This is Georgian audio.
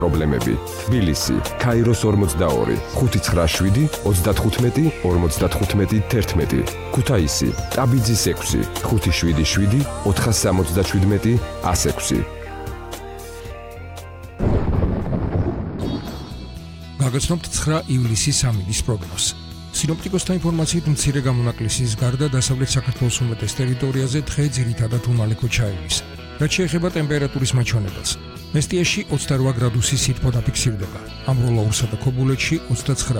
პრობლემები. თბილისი, ქაიროს 42, 597, 35, 55, 11. ქუთაისი, ტაბიძის 6, 577, 477, 106. გაგაცნობთ 9 ივლისის სამინის პროგნოზს. სინოპტიკოსთა ინფორმაციით მცირე გამონაკლისის გარდა დასავლეთ საქართველოს უმეტეს ტერიტორიაზე დღე ძირითადად უმალე ჩაივლის. რაც შეეხება ტემპერატურის მაჩვენებელს, მესტიაში 28 გრადუსი სითბო დაფიქსირდება, ამბროლაურსა და ქობულეთში 29